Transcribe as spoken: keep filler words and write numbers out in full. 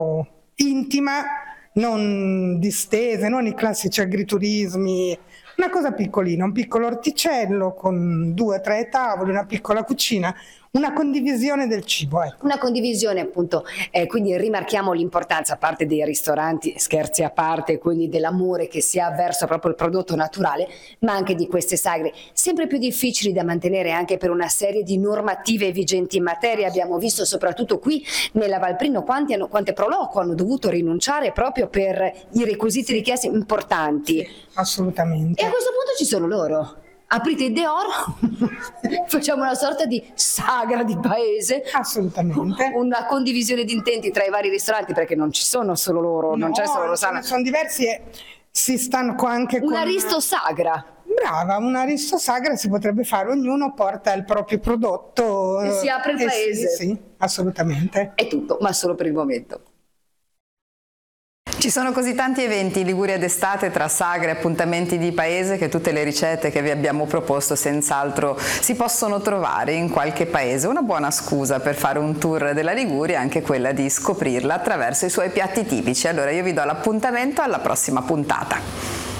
intima, non distese, non i classici agriturismi, una cosa piccolina, un piccolo orticello con due o tre tavoli, una piccola cucina, una condivisione del cibo. Ecco. Una condivisione appunto, eh, quindi rimarchiamo l'importanza, a parte dei ristoranti, scherzi a parte, quindi dell'amore che si ha verso proprio il prodotto naturale, ma anche di queste sagre, sempre più difficili da mantenere anche per una serie di normative vigenti in materia. Abbiamo visto soprattutto qui nella Valprino quanti hanno, quante Proloco hanno dovuto rinunciare proprio per i requisiti richiesti importanti. Sì, assolutamente. E a questo punto ci sono loro. Aprite il Deor, facciamo una sorta di sagra di paese. Assolutamente. Una condivisione di intenti tra i vari ristoranti, perché non ci sono solo loro, no, non c'è solo Rossana. Sono diversi e si stanno anche con... Una ristosagra. Brava, una ristosagra si potrebbe fare, ognuno porta il proprio prodotto. E si apre il eh, paese. Sì, sì, assolutamente. È tutto, ma solo per il momento. Ci sono così tanti eventi in Liguria d'estate, tra sagre e appuntamenti di paese, che tutte le ricette che vi abbiamo proposto senz'altro si possono trovare in qualche paese. Una buona scusa per fare un tour della Liguria è anche quella di scoprirla attraverso i suoi piatti tipici. Allora io vi do l'appuntamento alla prossima puntata.